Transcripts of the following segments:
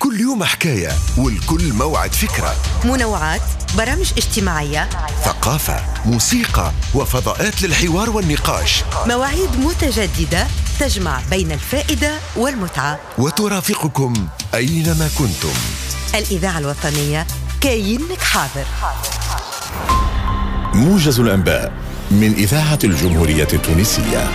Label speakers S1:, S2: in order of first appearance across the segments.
S1: كل يوم حكاية والكل موعد فكرة.
S2: منوعات، برامج اجتماعية،
S1: ثقافة، موسيقى وفضاءات للحوار والنقاش.
S2: مواعيد متجددة تجمع بين الفائدة والمتعة،
S1: وترافقكم أينما كنتم.
S2: الإذاعة الوطنية كاينك حاضر.
S3: موجز الأنباء من إذاعة الجمهورية التونسية.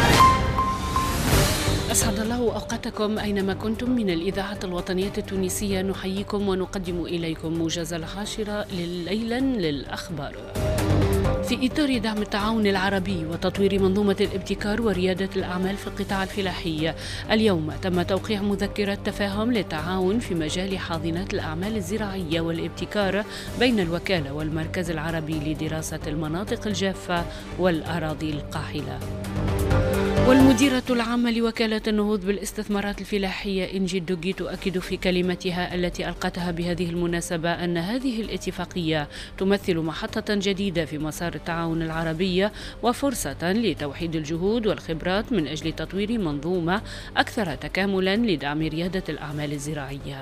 S4: أسعد الله أوقاتكم أينما كنتم. من الإذاعة الوطنية التونسية نحييكم ونقدم إليكم موجز العاشرة ليلا للأخبار. في إطار دعم التعاون العربي وتطوير منظومة الابتكار وريادة الأعمال في القطاع الفلاحي، اليوم تم توقيع مذكرة تفاهم للتعاون في مجال حاضنات الأعمال الزراعية والابتكار بين الوكالة والمركز العربي لدراسة المناطق الجافة والأراضي القاحلة. والمديرة العامة لوكالة النهوض بالاستثمارات الفلاحية إنجي الدوغي تؤكد في كلمتها التي ألقتها بهذه المناسبة أن هذه الاتفاقية تمثل محطة جديدة في مسار التعاون العربي وفرصة لتوحيد الجهود والخبرات من أجل تطوير منظومة أكثر تكاملا لدعم ريادة الأعمال الزراعية.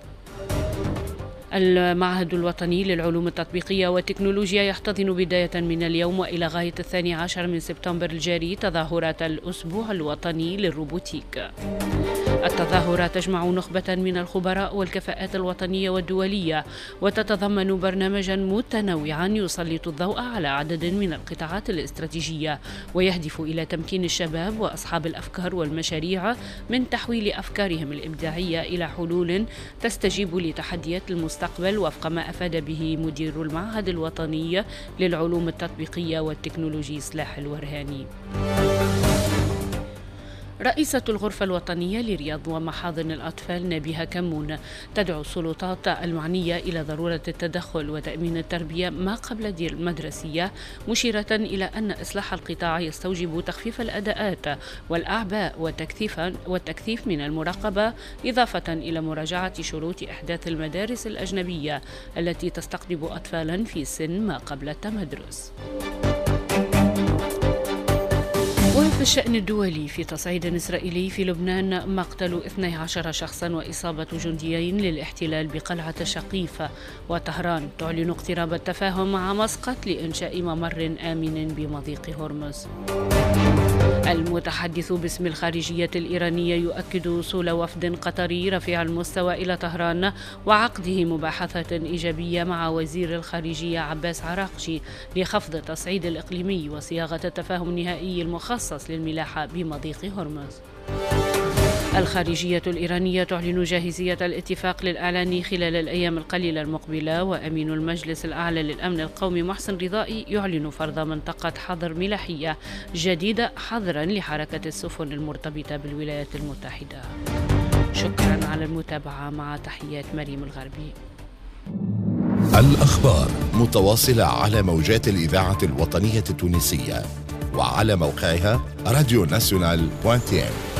S4: المعهد الوطني للعلوم التطبيقية والتكنولوجيا يحتضن بداية من اليوم وإلى غاية 12 من سبتمبر الجاري تظاهرات الأسبوع الوطني للروبوتيك. التظاهرات تجمع نخبة من الخبراء والكفاءات الوطنية والدولية، وتتضمن برنامجا متنوعا يسلط الضوء على عدد من القطاعات الاستراتيجية، ويهدف إلى تمكين الشباب وأصحاب الأفكار والمشاريع من تحويل أفكارهم الإبداعية إلى حلول تستجيب لتحديات المستقبل، وفق ما أفاد به مدير المعهد الوطني للعلوم التطبيقية والتكنولوجيا سلاح الورهاني. رئيسة الغرفة الوطنية لرياض ومحاضن الأطفال نبيها كمون تدعو السلطات المعنية إلى ضرورة التدخل وتأمين التربية ما قبل المدرسية، مشيرة إلى أن إصلاح القطاع يستوجب تخفيف الأداءات والأعباء والتكثيف من المراقبة، إضافة إلى مراجعة شروط إحداث المدارس الأجنبية التي تستقطب أطفالا في سن ما قبل التمدرس. وفي الشأن الدولي، في تصعيد إسرائيلي في لبنان مقتل 12 شخصا وإصابة جنديين للاحتلال بقلعة شقيفة، وطهران تعلن اقتراب التفاهم مع مسقط لإنشاء ممر آمن بمضيق هرمز. المتحدث باسم الخارجية الإيرانية يؤكد وصول وفد قطري رفيع المستوى إلى طهران وعقده مباحثات إيجابية مع وزير الخارجية عباس عراقجي لخفض التصعيد الإقليمي وصياغة التفاهم النهائي المخصص للملاحة بمضيق هرمز. الخارجية الإيرانية تعلن جاهزية الاتفاق للإعلان خلال الأيام القليلة المقبلة، وأمين المجلس الأعلى للأمن القومي محسن رضائي يعلن فرض منطقة حظر ملاحية جديدة حظرا لحركة السفن المرتبطة بالولايات المتحدة. شكرا على المتابعة، مع تحيات مريم الغربي.
S3: الأخبار متواصلة على موجات الإذاعة الوطنية التونسية وعلى موقعها راديو ناسيونال.tn.